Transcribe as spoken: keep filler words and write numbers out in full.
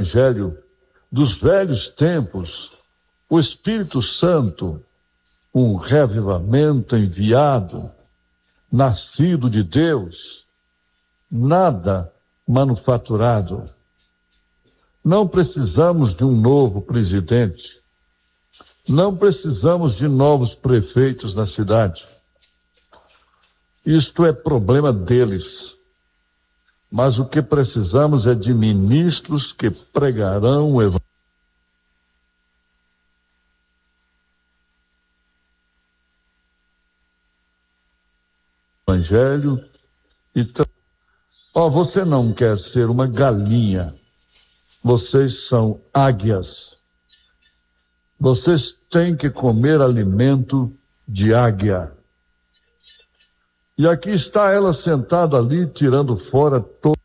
evangelho dos velhos tempos, o Espírito Santo, um revivamento enviado, nascido de Deus, nada manufaturado. Não precisamos de um novo presidente. Não precisamos de novos prefeitos na cidade. Isto é problema deles. Mas o que precisamos é de ministros que pregarão o evangelho. E ó, oh, você não quer ser uma galinha. Vocês são águias. Vocês têm que comer alimento de águia. E aqui está ela sentada ali, tirando fora todo